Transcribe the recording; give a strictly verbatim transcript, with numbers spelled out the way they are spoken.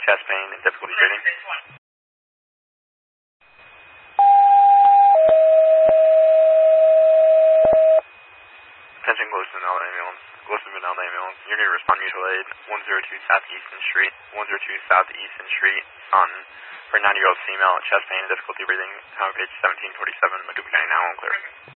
chest pain, and difficulty breathing. Attention, Gloston Mountain Ambulance. Gloston Mountain Ambulance. You're going to respond mutual aid, one oh two South Easton Street, one oh two South Easton Street, on for a ninety-year-old female, chest pain and difficulty breathing, town page seventeen forty-seven, Macoupin County, now on clear.